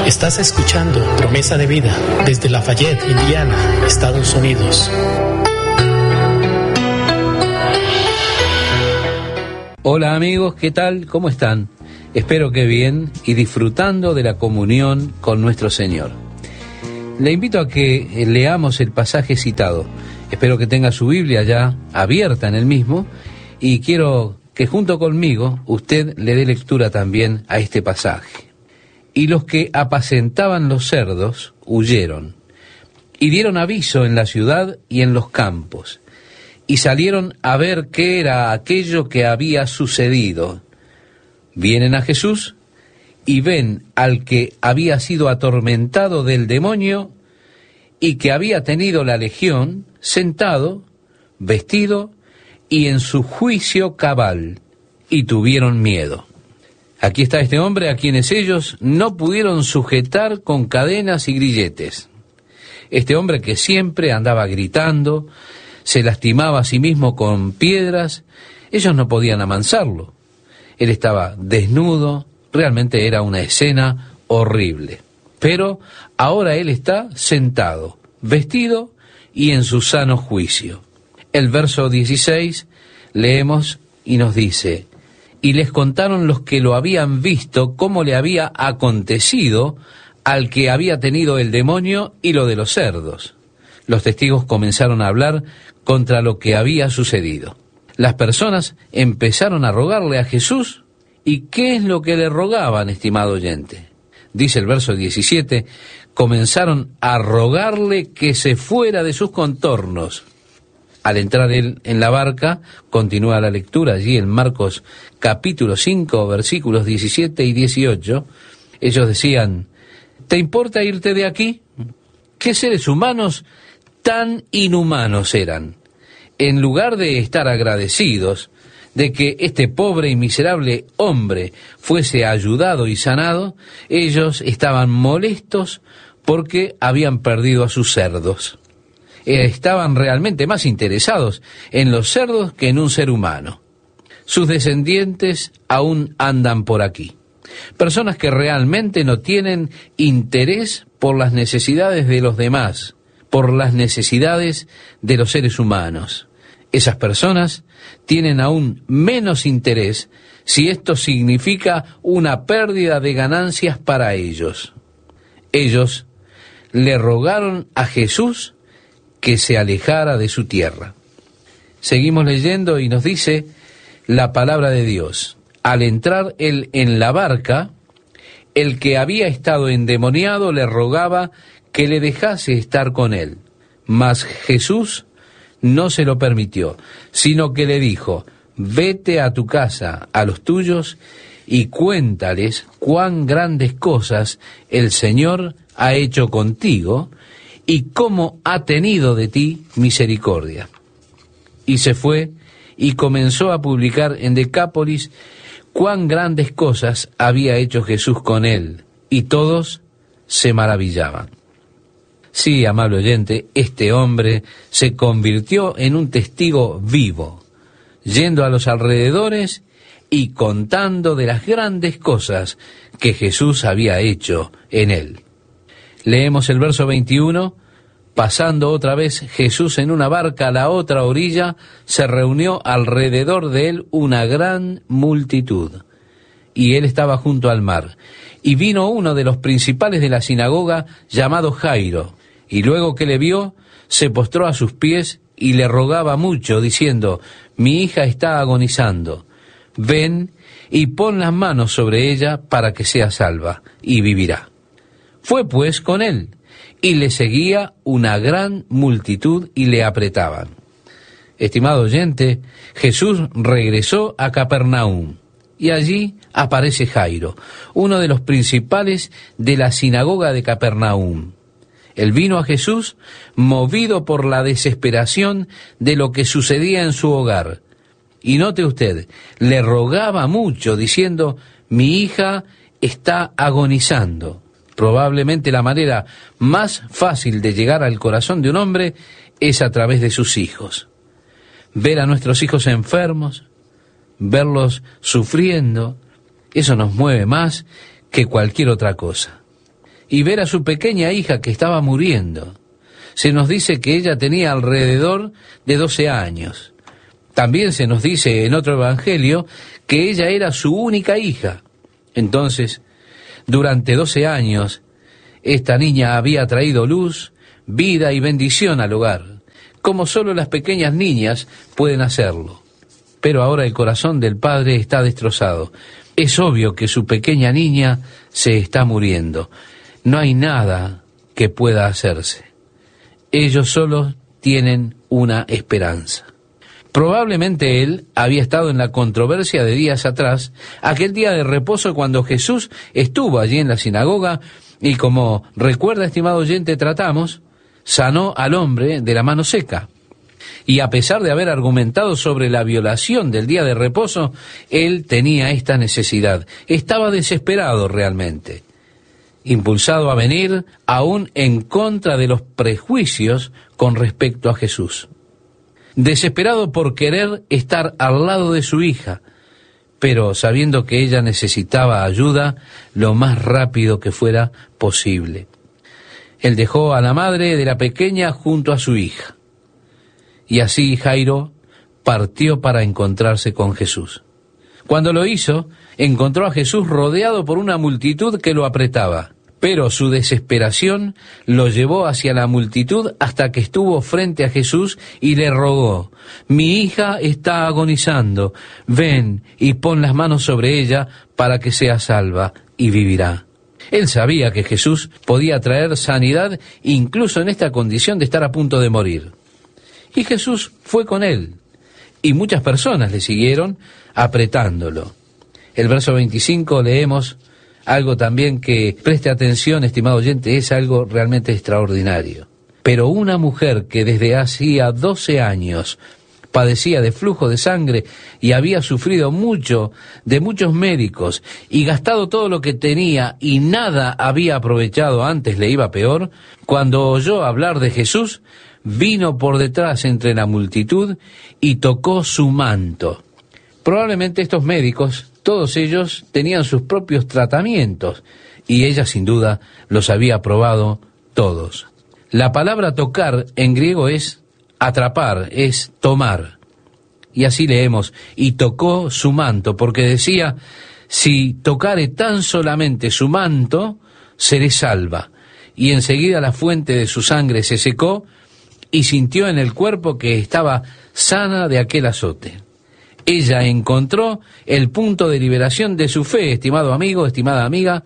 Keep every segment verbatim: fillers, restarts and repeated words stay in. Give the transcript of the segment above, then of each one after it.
Estás escuchando Promesa de Vida desde Lafayette, Indiana, Estados Unidos. Hola amigos, ¿qué tal? ¿Cómo están? Espero que bien y disfrutando de la comunión con nuestro Señor. Le invito a que leamos el pasaje citado. Espero que tenga su Biblia ya abierta en el mismo y quiero que junto conmigo usted le dé lectura también a este pasaje. Y los que apacentaban los cerdos huyeron, y dieron aviso en la ciudad y en los campos, y salieron a ver qué era aquello que había sucedido. Vienen a Jesús y ven al que había sido atormentado del demonio y que había tenido la legión sentado, vestido y en su juicio cabal, y tuvieron miedo. Aquí está este hombre a quienes ellos no pudieron sujetar con cadenas y grilletes. Este hombre que siempre andaba gritando, se lastimaba a sí mismo con piedras, ellos no podían amansarlo. Él estaba desnudo, realmente era una escena horrible. Pero ahora él está sentado, vestido y en su sano juicio. El verso dieciséis leemos y nos dice: y les contaron los que lo habían visto cómo le había acontecido al que había tenido el demonio y lo de los cerdos. Los testigos comenzaron a hablar contra lo que había sucedido. Las personas empezaron a rogarle a Jesús. ¿Y qué es lo que le rogaban, estimado oyente? Dice el verso diecisiete, comenzaron a rogarle que se fuera de sus contornos. Al entrar él en la barca, continúa la lectura allí en Marcos capítulo cinco, versículos diecisiete y dieciocho, ellos decían: ¿te importa irte de aquí? ¿Qué seres humanos tan inhumanos eran? En lugar de estar agradecidos de que este pobre y miserable hombre fuese ayudado y sanado, ellos estaban molestos porque habían perdido a sus cerdos. Estaban realmente más interesados en los cerdos que en un ser humano. Sus descendientes aún andan por aquí. Personas que realmente no tienen interés por las necesidades de los demás, por las necesidades de los seres humanos. Esas personas tienen aún menos interés si esto significa una pérdida de ganancias para ellos. Ellos le rogaron a Jesús que se alejara de su tierra. Seguimos leyendo y nos dice la palabra de Dios. Al entrar él en la barca, el que había estado endemoniado le rogaba que le dejase estar con él. Mas Jesús no se lo permitió, sino que le dijo: vete a tu casa, a los tuyos, y cuéntales cuán grandes cosas el Señor ha hecho contigo, y cómo ha tenido de ti misericordia. Y se fue y comenzó a publicar en Decápolis cuán grandes cosas había hecho Jesús con él, y todos se maravillaban. Sí, amable oyente, este hombre se convirtió en un testigo vivo, yendo a los alrededores y contando de las grandes cosas que Jesús había hecho en él. Leemos el verso veintiuno, pasando otra vez Jesús en una barca a la otra orilla, se reunió alrededor de él una gran multitud, y él estaba junto al mar. Y vino uno de los principales de la sinagoga, llamado Jairo, y luego que le vio, se postró a sus pies y le rogaba mucho, diciendo: mi hija está agonizando, ven y pon las manos sobre ella para que sea salva, y vivirá. Fue pues con él, y le seguía una gran multitud y le apretaban. Estimado oyente, Jesús regresó a Capernaum, y allí aparece Jairo, uno de los principales de la sinagoga de Capernaum. Él vino a Jesús movido por la desesperación de lo que sucedía en su hogar. Y note usted, le rogaba mucho diciendo: mi hija está agonizando. Probablemente la manera más fácil de llegar al corazón de un hombre es a través de sus hijos. Ver a nuestros hijos enfermos, verlos sufriendo, eso nos mueve más que cualquier otra cosa. y ver a su pequeña hija que estaba muriendo. Se nos dice que ella tenía alrededor de doce años. También se nos dice en otro evangelio que ella era su única hija. Entonces, durante doce años, esta niña había traído luz, vida y bendición al hogar, como solo las pequeñas niñas pueden hacerlo. Pero ahora el corazón del padre está destrozado. Es obvio que su pequeña niña se está muriendo. No hay nada que pueda hacerse. Ellos solo tienen una esperanza. Probablemente él había estado en la controversia de días atrás, aquel día de reposo cuando Jesús estuvo allí en la sinagoga y, como recuerda, estimado oyente, tratamos, sanó al hombre de la mano seca. Y a pesar de haber argumentado sobre la violación del día de reposo, él tenía esta necesidad. Estaba desesperado realmente, impulsado a venir aún en contra de los prejuicios con respecto a Jesús. Desesperado por querer estar al lado de su hija, pero sabiendo que ella necesitaba ayuda lo más rápido que fuera posible. Él dejó a la madre de la pequeña junto a su hija. Y así Jairo partió para encontrarse con Jesús. Cuando lo hizo, encontró a Jesús rodeado por una multitud que lo apretaba. Pero su desesperación lo llevó hacia la multitud hasta que estuvo frente a Jesús y le rogó: mi hija está agonizando, ven y pon las manos sobre ella para que sea salva y vivirá. Él sabía que Jesús podía traer sanidad incluso en esta condición de estar a punto de morir. Y Jesús fue con él, y muchas personas le siguieron apretándolo. El verso veinticinco leemos algo también que, preste atención, estimado oyente, es algo realmente extraordinario. Pero una mujer que desde hacía doce años padecía de flujo de sangre y había sufrido mucho de muchos médicos y gastado todo lo que tenía y nada había aprovechado, antes le iba peor, cuando oyó hablar de Jesús, vino por detrás entre la multitud y tocó su manto. Probablemente estos médicos, todos ellos tenían sus propios tratamientos y ella sin duda los había probado todos. La palabra tocar en griego es atrapar, es tomar. Y así leemos, y tocó su manto, porque decía, si tocare tan solamente su manto, seré salva. Y enseguida la fuente de su sangre se secó y sintió en el cuerpo que estaba sana de aquel azote. Ella encontró el punto de liberación de su fe, estimado amigo, estimada amiga,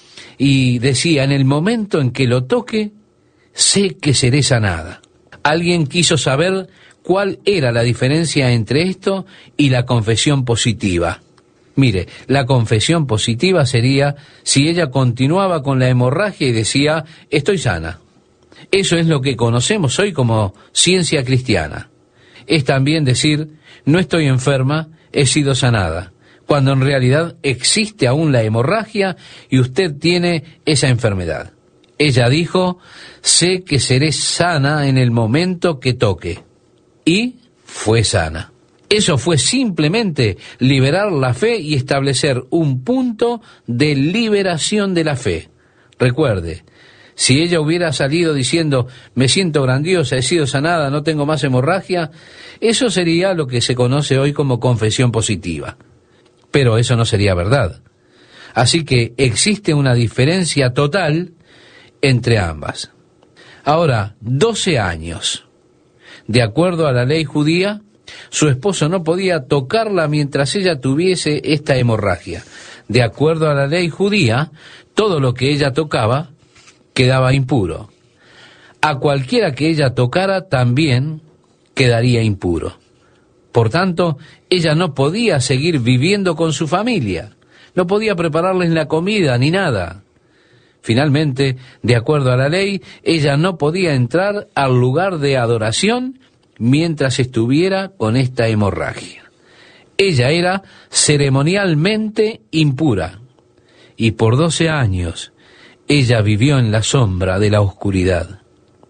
y decía, en el momento en que lo toque, sé que seré sanada. Alguien quiso saber cuál era la diferencia entre esto y la confesión positiva. Mire, la confesión positiva sería si ella continuaba con la hemorragia y decía, estoy sana. Eso es lo que conocemos hoy como ciencia cristiana. Es también decir, no estoy enferma, he sido sanada, cuando en realidad existe aún la hemorragia y usted tiene esa enfermedad. Ella dijo, sé que seré sana en el momento que toque. Y fue sana. Eso fue simplemente liberar la fe y establecer un punto de liberación de la fe. Recuerde, si ella hubiera salido diciendo, me siento grandiosa, he sido sanada, no tengo más hemorragia, eso sería lo que se conoce hoy como confesión positiva. Pero eso no sería verdad. Así que existe una diferencia total entre ambas. Ahora, doce años. De acuerdo a la ley judía, su esposo no podía tocarla mientras ella tuviese esta hemorragia. De acuerdo a la ley judía, todo lo que ella tocaba quedaba impuro. A cualquiera que ella tocara también quedaría impuro. Por tanto, ella no podía seguir viviendo con su familia, no podía prepararles la comida ni nada. Finalmente, de acuerdo a la ley, ella no podía entrar al lugar de adoración mientras estuviera con esta hemorragia. Ella era ceremonialmente impura, y por doce años ella vivió en la sombra de la oscuridad.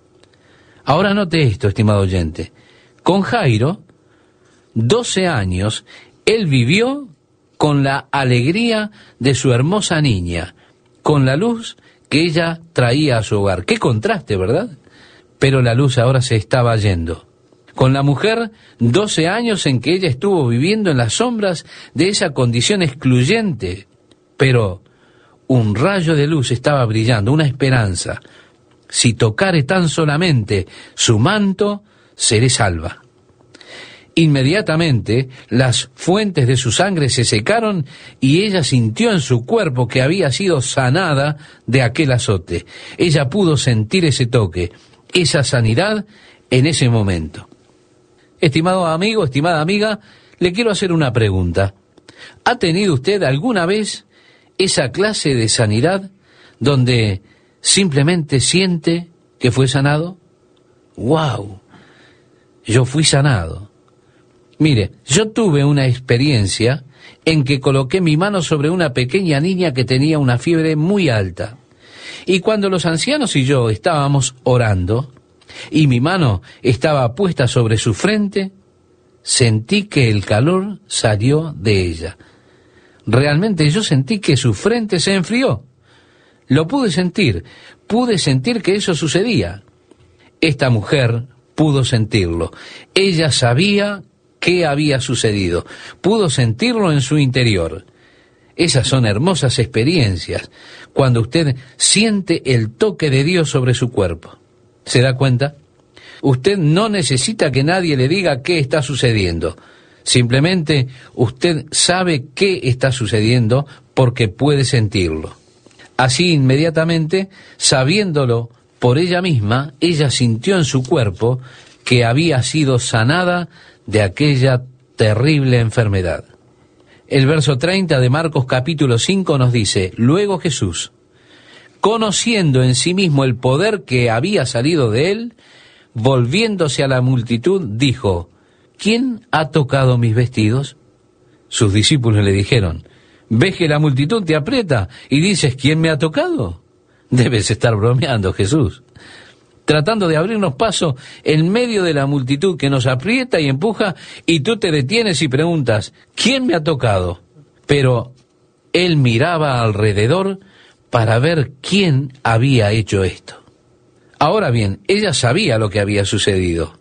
Ahora note esto, estimado oyente. Con Jairo, doce años, él vivió con la alegría de su hermosa niña, con la luz que ella traía a su hogar. Qué contraste, ¿verdad? Pero la luz ahora se estaba yendo. Con la mujer, doce años en que ella estuvo viviendo en las sombras de esa condición excluyente, pero un rayo de luz estaba brillando, una esperanza. Si tocare tan solamente su manto, seré salva. Inmediatamente las fuentes de su sangre se secaron y ella sintió en su cuerpo que había sido sanada de aquel azote. Ella pudo sentir ese toque, esa sanidad en ese momento. Estimado amigo, estimada amiga, le quiero hacer una pregunta. ¿Ha tenido usted alguna vez esa clase de sanidad donde simplemente siente que fue sanado? ¡Wow! Yo fui sanado. Mire, yo tuve una experiencia en que coloqué mi mano sobre una pequeña niña que tenía una fiebre muy alta. Y cuando los ancianos y yo estábamos orando, y mi mano estaba puesta sobre su frente, sentí que el calor salió de ella. Realmente yo sentí que su frente se enfrió. Lo pude sentir, pude sentir que eso sucedía. Esta mujer pudo sentirlo. Ella sabía qué había sucedido. Pudo sentirlo en su interior. Esas son hermosas experiencias, cuando usted siente el toque de Dios sobre su cuerpo. ¿Se da cuenta? Usted no necesita que nadie le diga qué está sucediendo. Simplemente usted sabe qué está sucediendo porque puede sentirlo. Así inmediatamente, sabiéndolo por ella misma, ella sintió en su cuerpo que había sido sanada de aquella terrible enfermedad. El verso treinta de Marcos capítulo cinco nos dice: luego Jesús, conociendo en sí mismo el poder que había salido de él, volviéndose a la multitud, dijo: ¿quién ha tocado mis vestidos? Sus discípulos le dijeron: ¿ves que la multitud te aprieta y dices ¿quién me ha tocado? Debes estar bromeando, Jesús, tratando de abrirnos paso en medio de la multitud que nos aprieta y empuja, y tú te detienes y preguntas ¿quién me ha tocado? Pero él miraba alrededor para ver quién había hecho esto. Ahora bien, ella sabía lo que había sucedido,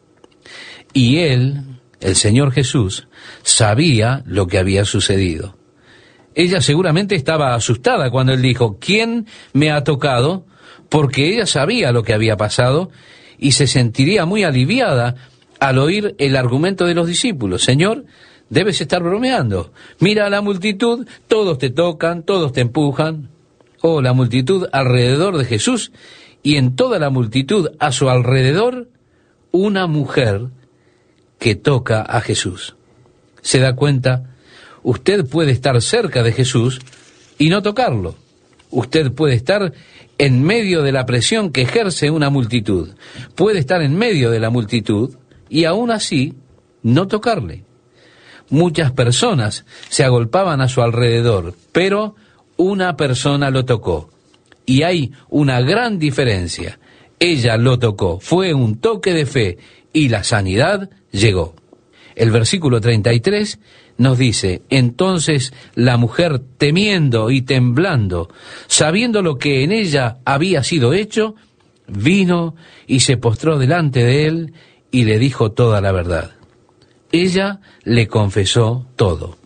y él, el Señor Jesús, sabía lo que había sucedido. Ella seguramente estaba asustada cuando él dijo ¿quién me ha tocado?, porque ella sabía lo que había pasado y se sentiría muy aliviada al oír el argumento de los discípulos. Señor, debes estar bromeando. Mira a la multitud, todos te tocan, todos te empujan. Oh, la multitud alrededor de Jesús, y en toda la multitud a su alrededor, una mujer que toca a Jesús. ¿Se da cuenta? Usted puede estar cerca de Jesús y no tocarlo. Usted puede estar en medio de la presión que ejerce una multitud. Puede estar en medio de la multitud y aún así no tocarle. Muchas personas se agolpaban a su alrededor, pero una persona lo tocó. Y hay una gran diferencia. Ella lo tocó, fue un toque de fe y la sanidad llegó. El versículo treinta y tres nos dice: entonces la mujer, temiendo y temblando, sabiendo lo que en ella había sido hecho, vino y se postró delante de él y le dijo toda la verdad. Ella le confesó todo.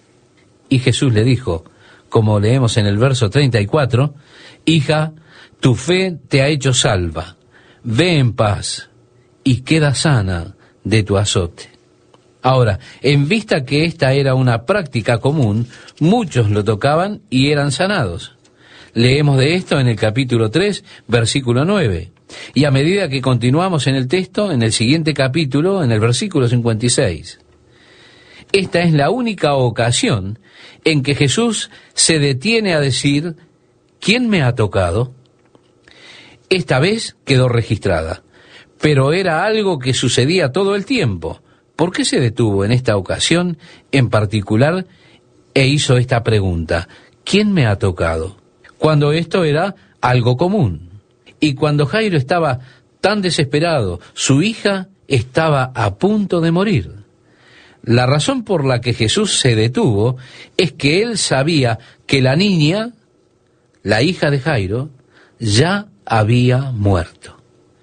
Y Jesús le dijo, como leemos en el verso treinta y cuatro, hija, tu fe te ha hecho salva, ve en paz y queda sana de tu azote. Ahora, en vista que esta era una práctica común, muchos lo tocaban y eran sanados. Leemos de esto en el capítulo tres, versículo nueve. Y a medida que continuamos en el texto, en el siguiente capítulo, en el versículo cincuenta y seis. Esta es la única ocasión en que Jesús se detiene a decir, ¿quién me ha tocado? Esta vez quedó registrada, pero era algo que sucedía todo el tiempo. ¿Por qué se detuvo en esta ocasión en particular e hizo esta pregunta? ¿Quién me ha tocado? Cuando esto era algo común. Y cuando Jairo estaba tan desesperado, su hija estaba a punto de morir. La razón por la que Jesús se detuvo es que él sabía que la niña, la hija de Jairo, ya había muerto.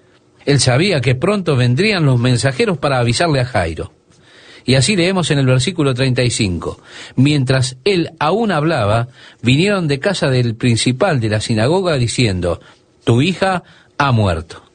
Él sabía que pronto vendrían los mensajeros para avisarle a Jairo. Y así leemos en el versículo treinta y cinco. Mientras él aún hablaba, vinieron de casa del principal de la sinagoga diciendo, tu hija ha muerto.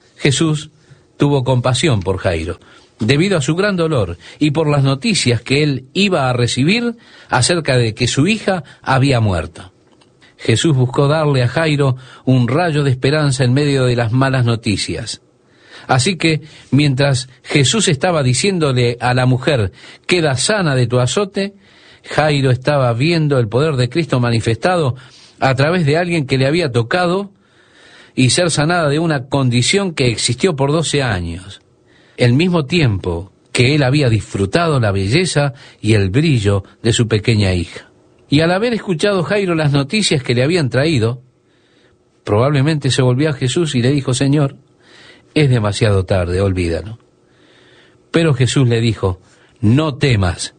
Jesús tuvo compasión por Jairo, debido a su gran dolor y por las noticias que él iba a recibir acerca de que su hija había muerto. Jesús buscó darle a Jairo un rayo de esperanza en medio de las malas noticias. Así que, mientras Jesús estaba diciéndole a la mujer, queda sana de tu azote, Jairo estaba viendo el poder de Cristo manifestado a través de alguien que le había tocado y ser sanada de una condición que existió por doce años. El mismo tiempo que él había disfrutado la belleza y el brillo de su pequeña hija. Y al haber escuchado Jairo las noticias que le habían traído, probablemente se volvió a Jesús y le dijo, Señor, es demasiado tarde, olvídalo. Pero Jesús le dijo, no temas,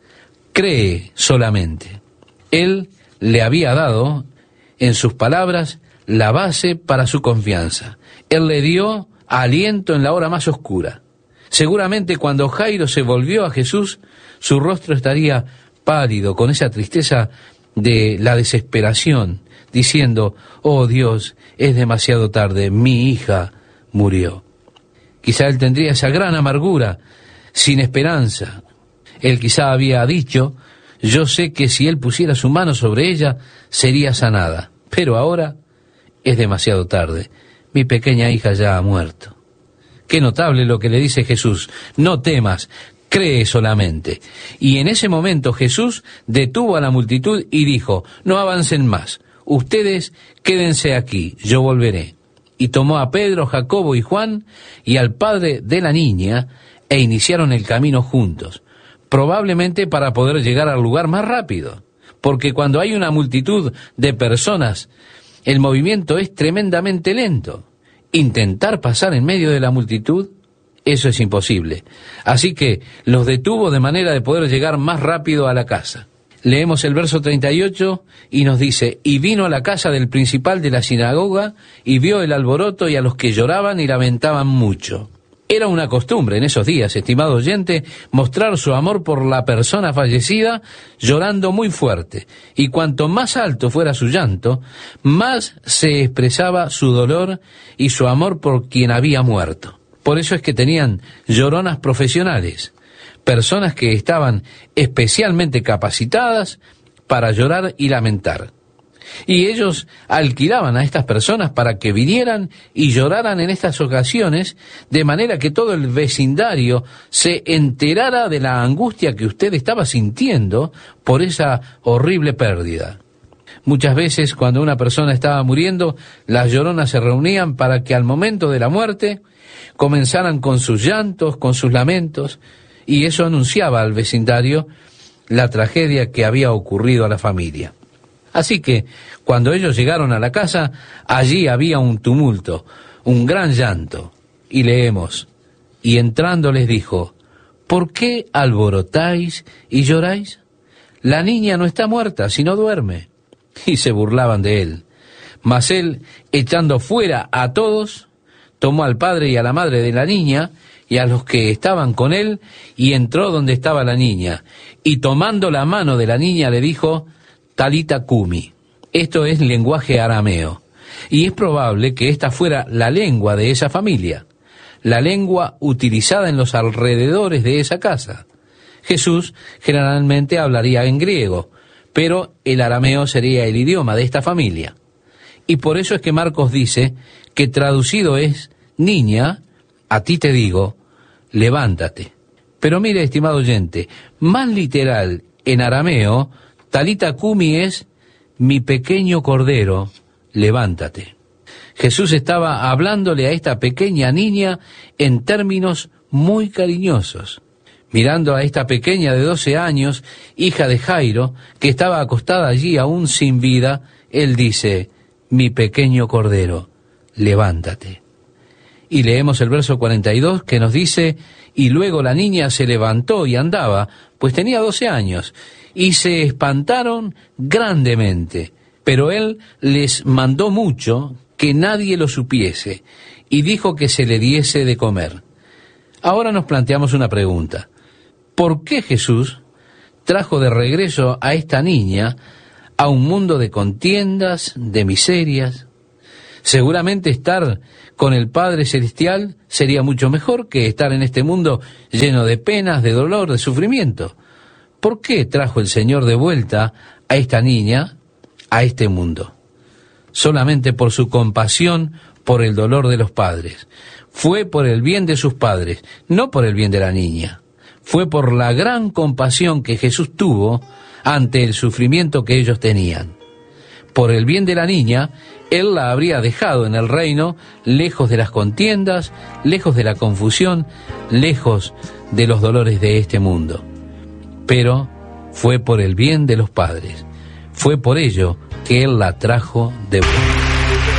cree solamente. Él le había dado, en sus palabras, la base para su confianza. Él le dio aliento en la hora más oscura. Seguramente cuando Jairo se volvió a Jesús, su rostro estaría pálido, con esa tristeza de la desesperación, diciendo, oh Dios, es demasiado tarde, mi hija murió. Quizá él tendría esa gran amargura, sin esperanza. Él quizá había dicho, yo sé que si él pusiera su mano sobre ella, sería sanada. Pero ahora es demasiado tarde, mi pequeña hija ya ha muerto. Qué notable lo que le dice Jesús, no temas, cree solamente. Y en ese momento Jesús detuvo a la multitud y dijo, no avancen más, ustedes quédense aquí, yo volveré. Y tomó a Pedro, Jacobo y Juan y al padre de la niña e iniciaron el camino juntos, probablemente para poder llegar al lugar más rápido, porque cuando hay una multitud de personas, el movimiento es tremendamente lento. Intentar pasar en medio de la multitud, eso es imposible. Así que los detuvo de manera de poder llegar más rápido a la casa. Leemos el verso treinta y ocho y nos dice, y vino a la casa del principal de la sinagoga y vio el alboroto y a los que lloraban y lamentaban mucho. Era una costumbre en esos días, estimado oyente, mostrar su amor por la persona fallecida llorando muy fuerte. Y cuanto más alto fuera su llanto, más se expresaba su dolor y su amor por quien había muerto. Por eso es que tenían lloronas profesionales, personas que estaban especialmente capacitadas para llorar y lamentar. Y ellos alquilaban a estas personas para que vinieran y lloraran en estas ocasiones, de manera que todo el vecindario se enterara de la angustia que usted estaba sintiendo por esa horrible pérdida. Muchas veces, cuando una persona estaba muriendo, las lloronas se reunían para que al momento de la muerte comenzaran con sus llantos, con sus lamentos, y eso anunciaba al vecindario la tragedia que había ocurrido a la familia. Así que, cuando ellos llegaron a la casa, allí había un tumulto, un gran llanto. Y leemos, y entrando les dijo, ¿por qué alborotáis y lloráis? La niña no está muerta, sino duerme. Y se burlaban de él. Mas él, echando fuera a todos, tomó al padre y a la madre de la niña, y a los que estaban con él, y entró donde estaba la niña. Y tomando la mano de la niña le dijo, Talita Kumi. Esto es lenguaje arameo, y es probable que esta fuera la lengua de esa familia, la lengua utilizada en los alrededores de esa casa. Jesús generalmente hablaría en griego, pero el arameo sería el idioma de esta familia. Y por eso es que Marcos dice que traducido es, niña, a ti te digo, levántate. Pero mire, estimado oyente, más literal en arameo, Talita Kumi es, mi pequeño cordero, levántate. Jesús estaba hablándole a esta pequeña niña en términos muy cariñosos. Mirando a esta pequeña de doce años, hija de Jairo, que estaba acostada allí aún sin vida, él dice, mi pequeño cordero, levántate. Y leemos el verso cuarenta y dos que nos dice, y luego la niña se levantó y andaba, pues tenía doce años, y se espantaron grandemente. Pero él les mandó mucho que nadie lo supiese, y dijo que se le diese de comer. Ahora nos planteamos una pregunta. ¿Por qué Jesús trajo de regreso a esta niña a un mundo de contiendas, de miserias? Seguramente estar con el Padre Celestial sería mucho mejor que estar en este mundo lleno de penas, de dolor, de sufrimiento. ¿Por qué trajo el Señor de vuelta a esta niña a este mundo? Solamente por su compasión por el dolor de los padres. Fue por el bien de sus padres, no por el bien de la niña. Fue por la gran compasión que Jesús tuvo ante el sufrimiento que ellos tenían. Por el bien de la niña, Él la habría dejado en el reino, lejos de las contiendas, lejos de la confusión, lejos de los dolores de este mundo. Pero fue por el bien de los padres. Fue por ello que Él la trajo de vuelta.